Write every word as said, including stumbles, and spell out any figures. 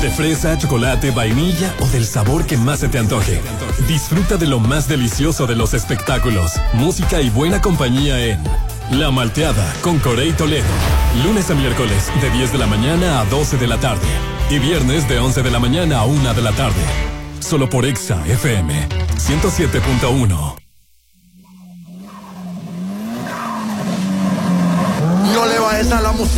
De fresa, chocolate, vainilla o del sabor que más se te antoje. Disfruta de lo más delicioso de los espectáculos, música y buena compañía en La Malteada con Corey Toledo. Lunes a miércoles de diez de la mañana a doce de la tarde. Y viernes de once de la mañana a una de la tarde. Solo por Exa F M ciento siete punto uno. No le bajes a la música.